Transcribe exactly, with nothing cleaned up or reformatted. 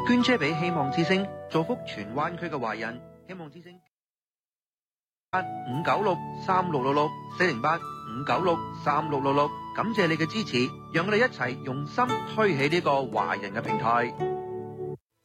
捐車俾希望之星，造福荃灣區嘅華人。希望之星八五九六三六六六四零八五九六三六六六，感謝你嘅支持，讓我哋一齊用心推起呢個華人嘅平台。